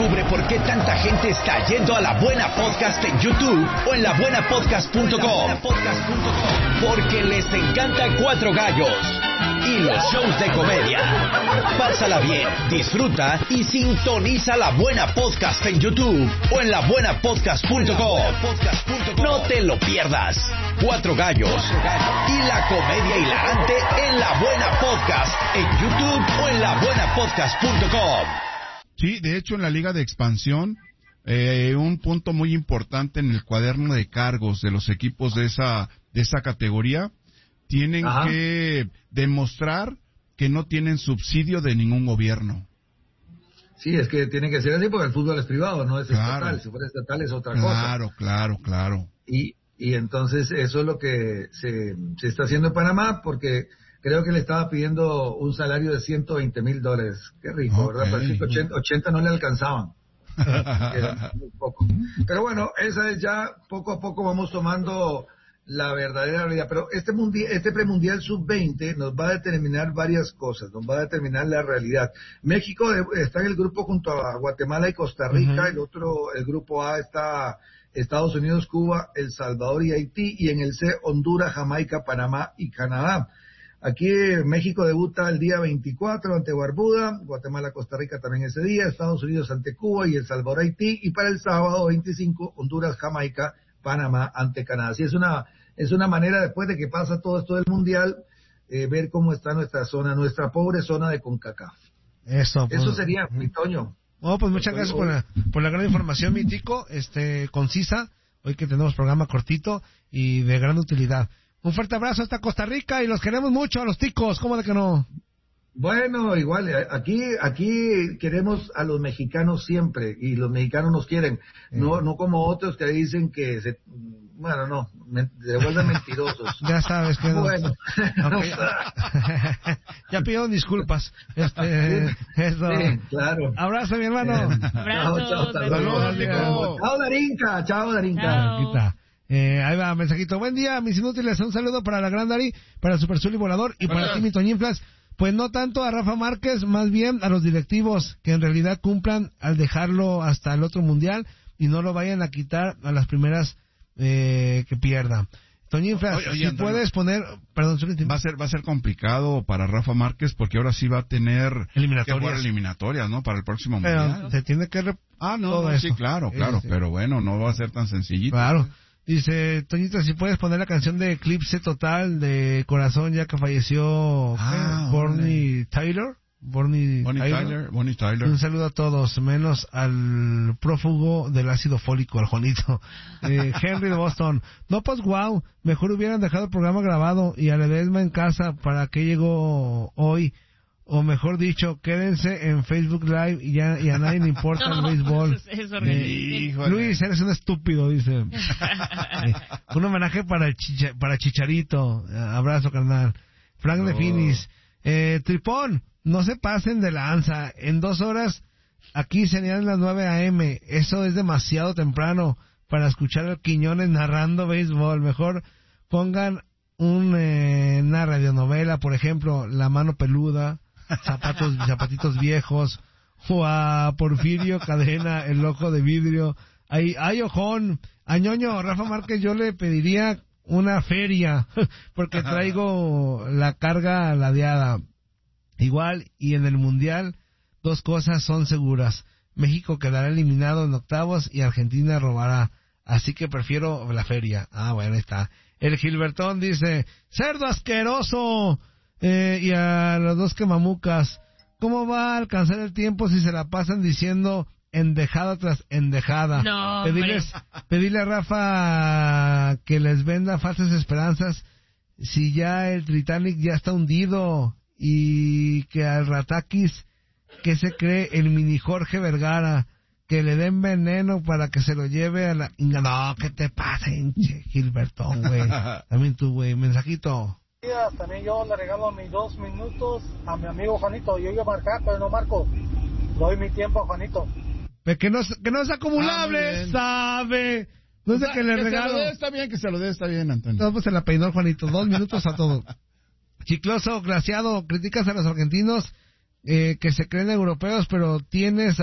Descubre por qué tanta gente está yendo a La Buena Podcast en YouTube o en labuenapodcast.com. Porque les encanta Cuatro Gallos y los shows de comedia. Pásala bien, disfruta y sintoniza La Buena Podcast en YouTube o en labuenapodcast.com. No te lo pierdas. Cuatro Gallos y la comedia hilarante en La Buena Podcast en YouTube o en labuenapodcast.com. Sí, de hecho en la Liga de Expansión, un punto muy importante en el cuaderno de cargos de los equipos de esa categoría, tienen que demostrar que no tienen subsidio de ningún gobierno. Sí, es que tiene que ser así porque el fútbol es privado, no es estatal. Si fuera estatal es otra cosa. Claro. Y entonces eso es lo que se está haciendo en Panamá, porque creo que le estaba pidiendo un salario de $120,000. Qué rico, ¿verdad? Parece que 80 no le alcanzaban. Era muy poco. Pero bueno, esa es ya, poco a poco vamos tomando la verdadera realidad. Pero este premundial sub-20 nos va a determinar varias cosas, nos va a determinar la realidad. México está en el grupo junto a Guatemala y Costa Rica, el grupo A está Estados Unidos, Cuba, El Salvador y Haití, y en el C Honduras, Jamaica, Panamá y Canadá. Aquí México debuta el día 24 ante Barbuda, Guatemala, Costa Rica también ese día, Estados Unidos ante Cuba y El Salvador, Haití, y para el sábado 25 Honduras, Jamaica, Panamá ante Canadá. Así es una manera, después de que pasa todo esto del mundial, ver cómo está nuestra pobre zona de CONCACAF. Eso sería, mi Toño. Oh, pues muchas gracias por la gran información, mi Tico, concisa, hoy que tenemos programa cortito y de gran utilidad. Un fuerte abrazo hasta Costa Rica y los queremos mucho a los ticos, ¿cómo de que no? Bueno, igual, aquí queremos a los mexicanos siempre, y los mexicanos nos quieren, no como otros que dicen que se vuelven mentirosos. Ya sabes que no. Bueno. Okay. Ya pidieron disculpas. Eso. Sí, claro. Abrazo, mi hermano. Abrazo. Saludos. Chao, Darinka. Ahí va, mensajito. Buen día, mis inútiles. Un saludo para la Gran Dari, para el Super Zuli Volador y para ti, mi Toñinflas. Pues no tanto a Rafa Márquez, más bien a los directivos, que en realidad cumplan al dejarlo hasta el otro mundial y no lo vayan a quitar a las primeras que pierda. Toñinflas, si Antonio, puedes poner... Perdón, va a ser complicado para Rafa Márquez porque ahora sí va a tener que jugar eliminatorias, ¿no? Para el próximo mundial. Se tiene que... sí, claro, sí. Pero bueno, no va a ser tan sencillito. Claro. Dice, Toñito, si puedes poner la canción de Eclipse Total de Corazón, ya que falleció Bonnie Tyler. Bonnie Tyler. Un saludo a todos, menos al prófugo del ácido fólico, al Juanito. Henry de Boston. No, pues wow, mejor hubieran dejado el programa grabado y a Ledesma en casa. ¿Para qué llegó hoy? O mejor dicho, quédense en Facebook Live y a nadie le importa el béisbol. Luis, eres un estúpido, dice. Un homenaje para Chicharito. Abrazo, carnal. Frank de Finis. Tripón, no se pasen de lanza. En 2 horas, aquí serían las 9 a.m. Eso es demasiado temprano para escuchar a Quiñones narrando béisbol. Mejor pongan una radionovela, por ejemplo, La Mano Peluda, Zapatitos Viejos, o a Porfirio Cadena, El Ojo de Vidrio. Ay, ojón, a Ñoño, Rafa Márquez, yo le pediría una feria, porque traigo la carga ladeada. Igual, y en el Mundial, 2 cosas son seguras. México quedará eliminado en octavos y Argentina robará. Así que prefiero la feria. Bueno, ahí está. El Gilbertón dice, cerdo asqueroso. Y a los 2 quemamucas, ¿cómo va a alcanzar el tiempo si se la pasan diciendo endejada tras endejada? No, pedirle a Rafa que les venda falsas esperanzas si ya el Titanic ya está hundido, y que al Ratakis, que se cree el mini Jorge Vergara, que le den veneno para que se lo lleve a la... No, ¿qué te pasa, Gilbertón, güey? También tú, güey, mensajito. También yo le regalo mis 2 minutos a mi amigo Juanito. Yo iba a marcar, pero no marco. Doy mi tiempo a Juanito. Que no es acumulable, sabe. No sé que le regalo. Que se lo dé, está bien, Antonio. No, pues se la peinó Juanito. 2 minutos a todo. Chicloso, glaciado, criticas a los argentinos que se creen europeos, pero tienes